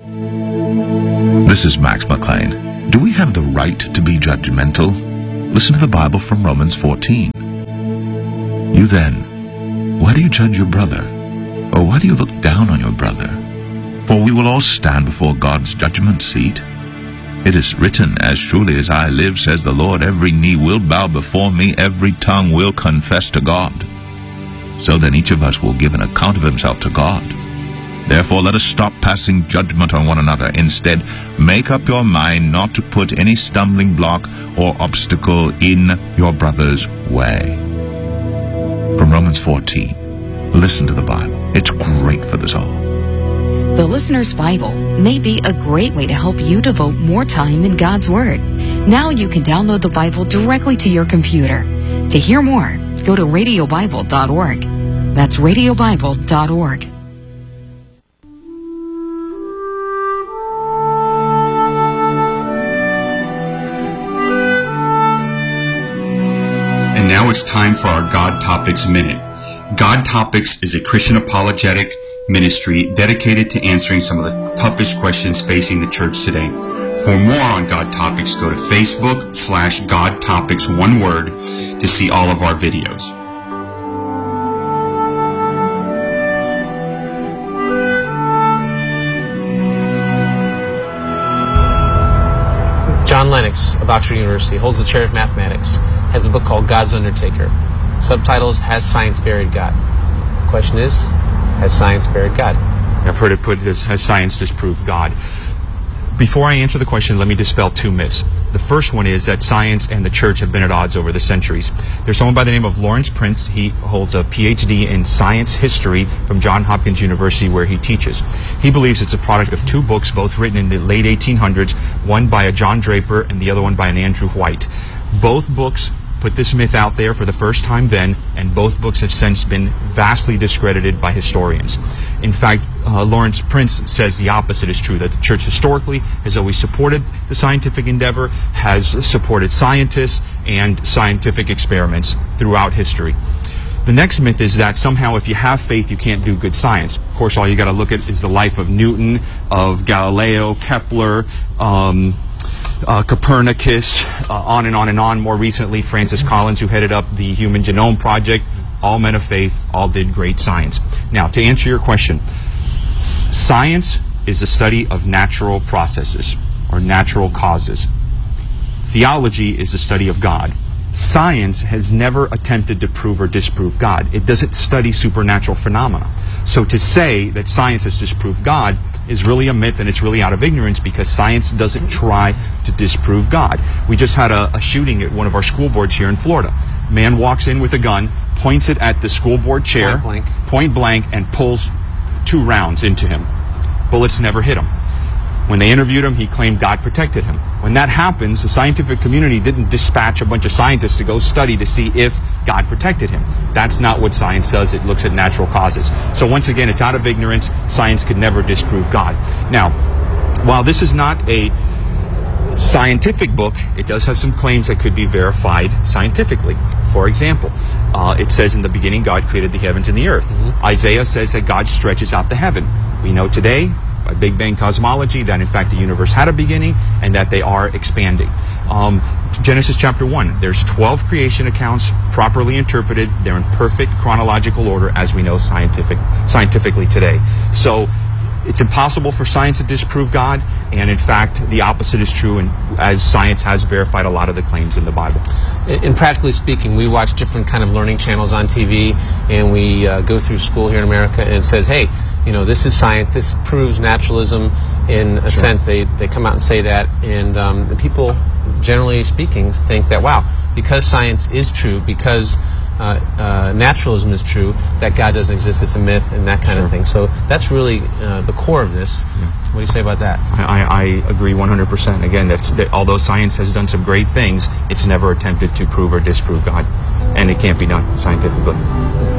This is Max McLean. Do we have the right to be judgmental? Listen to the Bible from Romans 14. You then, why do you judge your brother? Or why do you look down on your brother? For we will all stand before God's judgment seat. It is written, as surely as I live, says the Lord, every knee will bow before me, every tongue will confess to God. So then each of us will give an account of himself to God. Therefore let us stop passing judgment on one another. Instead, make up your mind not to put any stumbling block or obstacle in your brother's way. From Romans 14, listen to the Bible. It's great for the soul. The Listener's Bible may be a great way to help you devote more time in God's Word. Now you can download the Bible directly to your computer. To hear more, go to radiobible.org. That's radiobible.org. And now it's time for our God Topics Minute. God Topics is a Christian apologetic ministry dedicated to answering some of the toughest questions facing the church today. For more on God Topics, go to Facebook/God Topics, one word, to see all of our videos. John Lennox of Oxford University holds the chair of mathematics, has a book called God's Undertaker. Subtitle is, Has Science Buried God? The question is, has science buried God? I've heard it put as, has science disproved God? Before I answer the question, let me dispel two myths. The first one is that science and the church have been at odds over the centuries. There's someone by the name of Lawrence Prince. He holds a PhD in science history from Johns Hopkins University, where he teaches. He believes it's a product of two books, both written in the late 1800s, one by a John Draper and the other one by an Andrew White. Both books put this myth out there for the first time then, and both books have since been vastly discredited by historians. In fact, Lawrence Prince says the opposite is true, that the church historically has always supported the scientific endeavor, has supported scientists and scientific experiments throughout history. The next myth is that somehow if you have faith, you can't do good science. Of course, all you got to look at is the life of Newton, of Galileo, Kepler, Copernicus, on and on and on. More recently, Francis Collins, who headed up the Human Genome Project. All men of faith, all did great science. Now, to answer your question, science is the study of natural processes or natural causes. Theology is the study of God. Science has never attempted to prove or disprove God. It doesn't study supernatural phenomena. So to say that science has disproved God is really a myth, and it's really out of ignorance, because science doesn't try to disprove God. We just had a shooting at one of our school boards here in Florida. A man walks in with a gun, points it at the school board chair, point blank, and pulls 2 rounds into him. Bullets never hit him. When they interviewed him, he claimed God protected him. When that happens, the scientific community didn't dispatch a bunch of scientists to go study to see if God protected him. That's not what science does. It looks at natural causes. So once again, it's out of ignorance. Science could never disprove God. Now, while this is not a scientific book, it does have some claims that could be verified scientifically. For example, it says in the beginning God created the heavens and the earth. Isaiah says that God stretches out the heaven. We know today, by Big Bang cosmology, that in fact the universe had a beginning and that they are expanding. Genesis chapter 1, there's 12 creation accounts properly interpreted. They're in perfect chronological order, as we know scientifically today. So it's impossible for science to disprove God, and in fact the opposite is true, and as science has verified a lot of the claims in the Bible. And practically speaking, we watch different kind of learning channels on TV, and we go through school here in America, and it says, hey, you know, this is science, this proves naturalism in a sense. They come out and say that, and people, generally speaking, think that, wow, because science is true, because naturalism is true, that God doesn't exist, it's a myth, and that kind of thing. So that's really the core of this. What do you say about that? I agree 100%. Again, that although science has done some great things, it's never attempted to prove or disprove God, and it can't be done scientifically.